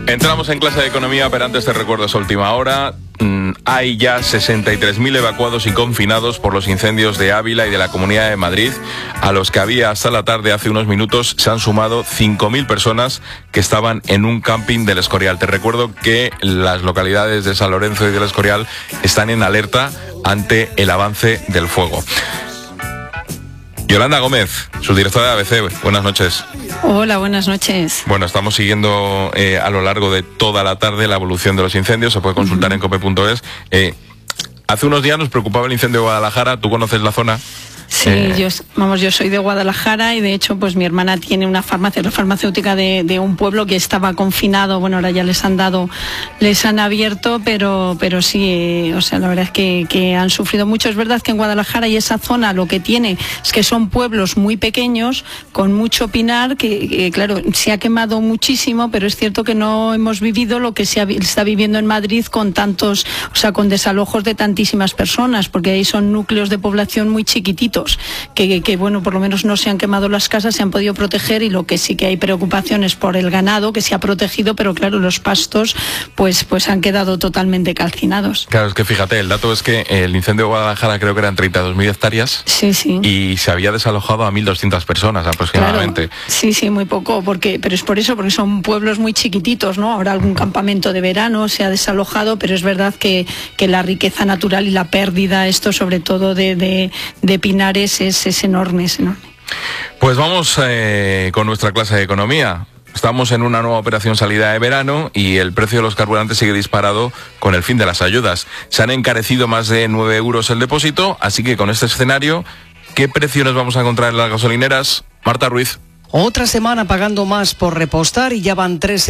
Entramos en clase de economía, pero antes te recuerdo esa última hora. Hay ya 63.000 evacuados y confinados por los incendios de Ávila y de la Comunidad de Madrid. A los que había hasta la tarde, hace unos minutos, se han sumado 5.000 personas que estaban en un camping del Escorial. Te recuerdo que las localidades de San Lorenzo y del Escorial están en alerta ante el avance del fuego. Yolanda Gómez, subdirectora de ABC, buenas noches. Hola, buenas noches. Bueno, estamos siguiendo a lo largo de toda la tarde la evolución de los incendios, se puede consultar en cope.es. Hace unos días nos preocupaba el incendio de Guadalajara, ¿tú conoces la zona? Sí, yo soy de Guadalajara y de hecho pues mi hermana tiene una farmacia, la farmacéutica de un pueblo que estaba confinado. Bueno, ahora ya les han abierto, pero sí, o sea, la verdad es que han sufrido mucho. Es verdad que en Guadalajara y esa zona lo que tiene es que son pueblos muy pequeños, con mucho pinar, que claro, se ha quemado muchísimo, pero es cierto que no hemos vivido lo que se está viviendo en Madrid con tantos, o sea, con desalojos de tantísimas personas, porque ahí son núcleos de población muy chiquititos. Que bueno, por lo menos no se han quemado las casas, se han podido proteger, y lo que sí que hay preocupaciones por el ganado, que se ha protegido, pero claro, los pastos pues han quedado totalmente calcinados. Claro, es que fíjate, el dato es que el incendio de Guadalajara creo que eran 32.000 hectáreas. Sí. Y se había desalojado a 1.200 personas aproximadamente. Claro, sí, muy poco, pero es por eso, porque son pueblos muy chiquititos, ¿no? Ahora algún campamento de verano se ha desalojado, pero es verdad que la riqueza natural y la pérdida, esto sobre todo de pinares, es enorme. Pues vamos con nuestra clase de economía. Estamos en una nueva operación salida de verano y el precio de los carburantes sigue disparado con el fin de las ayudas. Se han encarecido más de 9 euros el depósito, así que con este escenario, ¿qué precio nos vamos a encontrar en las gasolineras? Marta Ruiz. Otra semana pagando más por repostar y ya van 3